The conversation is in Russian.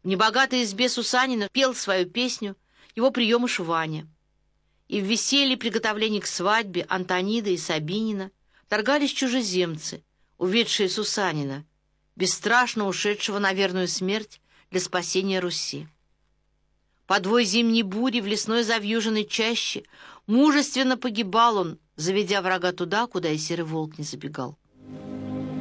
В небогатой избе Сусанина пел свою песню его приемыш Ваня. И в веселье приготовлений к свадьбе Антонида и Сабинина вторгались чужеземцы, уведшие Сусанина, бесстрашно ушедшего на верную смерть для спасения Руси. Под вой зимней бури в лесной завьюженной чаще мужественно погибал он, заведя врага туда, куда и серый волк не забегал.